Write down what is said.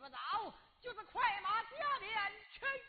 不到，就是快马加鞭去。